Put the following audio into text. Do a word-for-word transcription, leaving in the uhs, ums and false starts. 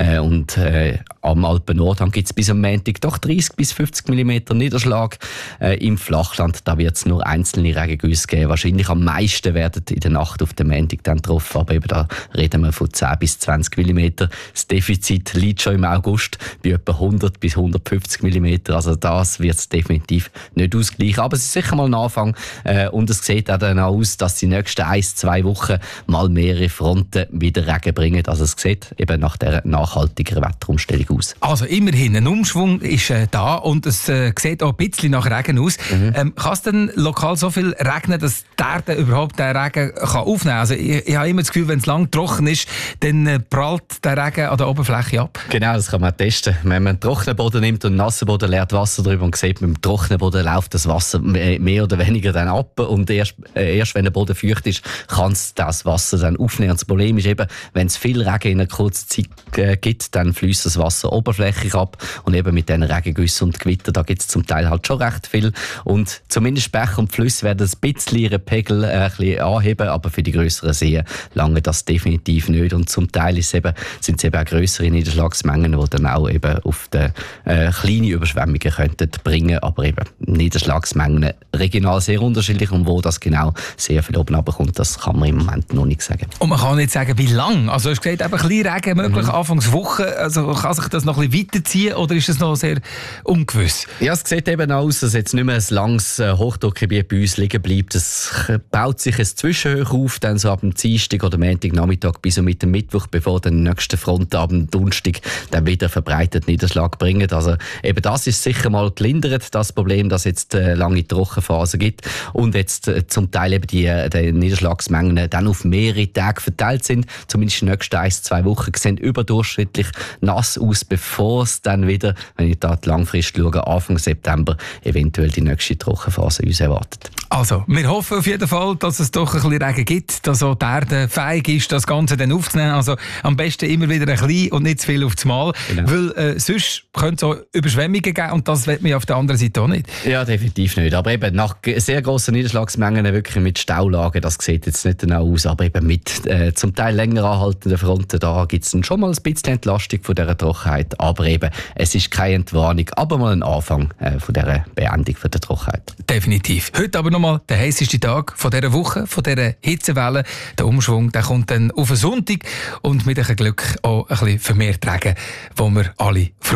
Äh, und äh, am Alpen-Nordhang gibt es bis am Montag doch dreißig bis fünfzig Millimeter Niederschlag. Äh, Im Flachland da wird es nur einzelne Regengüsse geben. Wahrscheinlich am meisten werden in der Nacht auf den Montag dann getroffen, aber eben da reden wir von zehn bis zwanzig Millimeter. Das Defizit liegt schon im August bei etwa hundert bis hundertfünfzig Millimeter. Also das wird es definitiv nicht ausgleichen. Aber es ist sicher mal ein Anfang äh, und es sieht auch dann aus, dass die nächsten ein, zwei Wochen mal mehrere Fronten wieder Regen bringen. Also es sieht eben nach dieser nachhaltigeren Wetterumstellung aus. Also immerhin, ein Umschwung ist äh, da und es äh, sieht auch ein bisschen nach Regen aus. Mhm. Ähm, kann es denn lokal so viel regnen, dass die Erde überhaupt den Regen kann aufnehmen kann? Also ich, ich habe immer das Gefühl, wenn es lang trocken ist, dann äh, prallt der Regen an der Oberfläche ab. Genau, das kann man testen. Wenn man einen trockenen Boden nimmt und einen nassen Boden, leert Wasser drüber und sieht, mit dem trockenen Boden läuft das Wasser mehr oder weniger dann ab und erst, äh, erst wenn der Boden feucht ist, kann es das Wasser dann aufnehmen. Und das Problem ist eben, wenn es viel Regen in einer kurzen Zeit äh, gibt, dann fließt das Wasser oberflächlich ab und eben mit diesen Regengüssen und Gewitter, da gibt es zum Teil halt schon recht viel und zumindest Bäche und Flüsse werden ein bisschen ihren Pegel äh, ein bisschen anheben, aber für die grösseren Seen lange das definitiv nicht und zum Teil ist es eben, sind es eben auch grössere Niederschlagsmengen, die dann auch eben auf die, äh, kleine Überschwemmungen könnten bringen, aber eben Niederschlagsmengen regional sehr unterschiedlich und wo das genau sehr viel oben runterkommt, das kann man im Moment noch nicht sagen. Und man kann nicht sagen, wie lang. Also es geht eben ein bisschen Regen möglich, mhm. Anfangswoche. Also kann sich das noch ein bisschen weiterziehen oder ist das noch sehr ungewiss? Ja, es sieht eben aus, dass jetzt nicht mehr ein langes Hochdruckgebiet bei uns liegen bleibt. Es baut sich ein Zwischenhoch auf, dann so ab dem Dienstag oder Montagnachmittag bis und mit dem Mittwoch, bevor dann die nächste Front ab dem Donnerstag dann wieder verbreitet Niederschlag bringen. Also eben das ist sicher mal gelindert, das Problem, dass jetzt eine lange Trockenphase gibt und jetzt zum Teil eben die, die Niederschlagsmengen dann auf mehrere Tage verteilt sind. Zumindest die nächsten ein, zwei Wochen sehen überdurchschnittlich nass aus, bevor es dann wieder, wenn ich da die Langfrist schaue, Anfang September eventuell die nächste Trockenphase uns erwartet. Also, wir hoffen auf jeden Fall, dass es doch ein bisschen Regen gibt, dass auch die Erde fähig ist, das Ganze dann aufzunehmen. Also am besten immer wieder ein bisschen und nicht zu viel auf das Mal, genau. Weil äh, sonst könnte es auch Überschwemmungen geben und das will man auf der anderen Seite auch nicht. Ja, definitiv nicht. Aber eben nach sehr grossen Niederschlagsmengen, wirklich mit Staulagen, das sieht jetzt nicht genau aus, aber eben mit äh, zum Teil länger anhaltenden Fronten, da gibt es schon mal ein bisschen Entlastung von dieser Trockenheit. Aber eben, es ist keine Entwarnung, aber mal ein Anfang äh, von dieser Beendigung von der Trockenheit. Definitiv. Heute aber nochmal der heisseste Tag von dieser Woche, von dieser Hitzewelle. Der Umschwung der kommt dann auf den Sonntag und mit ein bisschen Glück auch ein bisschen vermehrt Regen, wo wir alle freuen.